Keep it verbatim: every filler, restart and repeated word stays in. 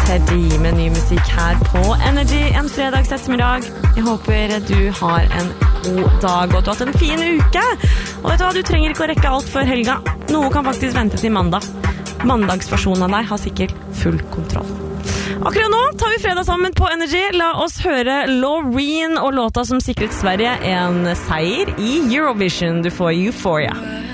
Teddy med ny musikk her på Energy en fredags ettermiddag. Jeg håper du har en god dag og at du har hatt en fin uke. Og vet du hva, du trenger ikke å rekke alt før helga. Noe kan faktisk vente til mandag. Mandagsversjonen av deg har sikkert full kontroll. Akkurat nå tar vi fredag sammen på Energy. La oss høre Loreen og låta som sikret Sverige en seier i Eurovision. Du får Euphoria.